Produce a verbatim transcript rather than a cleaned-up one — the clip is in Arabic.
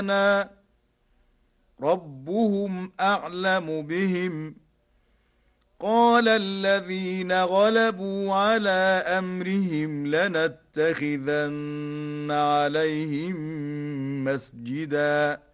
ربهم أعلم بهم قال الذين غلبوا على أمرهم لنتخذن عليهم مسجدا